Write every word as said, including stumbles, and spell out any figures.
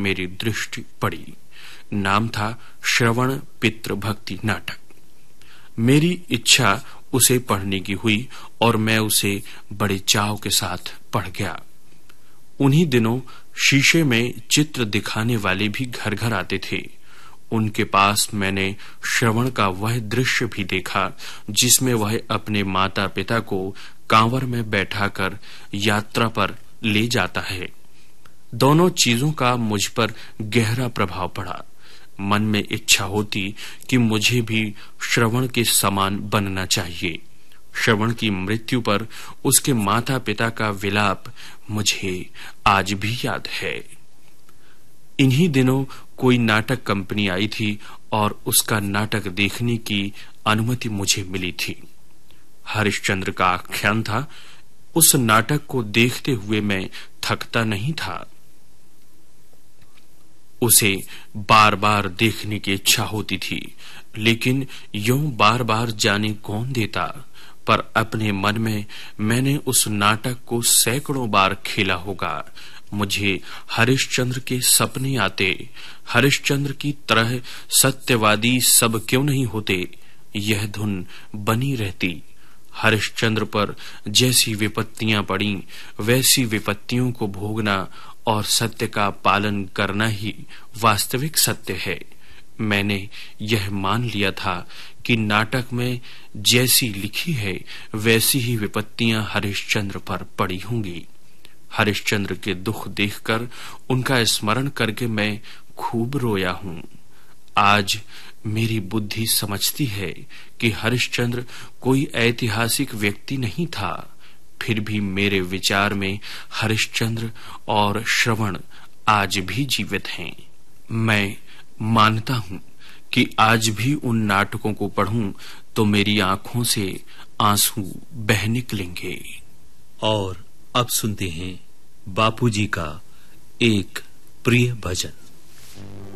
मेरी दृष्टि पड़ी। नाम था श्रवण पितृ भक्ति नाटक। मेरी इच्छा उसे पढ़ने की हुई और मैं उसे बड़े चाव के साथ पढ़ गया। उन्हीं दिनों शीशे में चित्र दिखाने वाले भी घर घर आते थे। उनके पास मैंने श्रवण का वह दृश्य भी देखा जिसमें वह अपने माता पिता को कांवर में बैठाकर यात्रा पर ले जाता है। दोनों चीजों का मुझ पर गहरा प्रभाव पड़ा। मन में इच्छा होती कि मुझे भी श्रवण के समान बनना चाहिए। श्रवण की मृत्यु पर उसके माता पिता का विलाप मुझे आज भी याद है। इन्हीं दिनों कोई नाटक कंपनी आई थी और उसका नाटक देखने की अनुमति मुझे मिली थी। हरिश्चंद्र का आख्यान था। उस नाटक को देखते हुए मैं थकता नहीं था। उसे बार बार देखने की इच्छा होती थी, लेकिन यूं बार बार जाने कौन देता। पर अपने मन में मैंने उस नाटक को सैकड़ों बार खेला होगा। मुझे हरिश्चंद्र के सपने आते। हरिश्चंद्र की तरह सत्यवादी सब क्यों नहीं होते, यह धुन बनी रहती। हरिश्चंद्र पर जैसी विपत्तियां पड़ी, वैसी विपत्तियों को भोगना और सत्य का पालन करना ही वास्तविक सत्य है। मैंने यह मान लिया था कि नाटक में जैसी लिखी है वैसी ही विपत्तियां हरिश्चंद्र पर पड़ी होंगी। हरिश्चंद्र के दुख देखकर, उनका स्मरण करके मैं खूब रोया हूँ। आज मेरी बुद्धि समझती है कि हरिश्चंद्र कोई ऐतिहासिक व्यक्ति नहीं था। फिर भी मेरे विचार में हरिश्चंद्र और श्रवण आज भी जीवित हैं। मैं मानता हूँ कि आज भी उन नाटकों को पढ़ूं तो मेरी आंखों से आंसू बह निकलेंगे। और अब सुनते हैं बापूजी का एक प्रिय भजन।